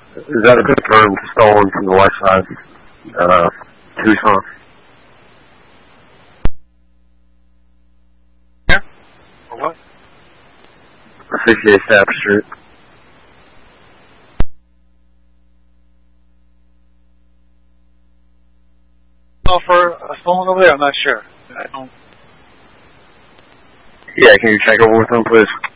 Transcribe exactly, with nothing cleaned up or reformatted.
Is that a good term, stolen from the west side? Uh, Tucson? Yeah? Or what? sixty-eight Stapp Street. Oh, for a stolen over there? I'm not sure. I don't. Yeah, can you check over with them, please?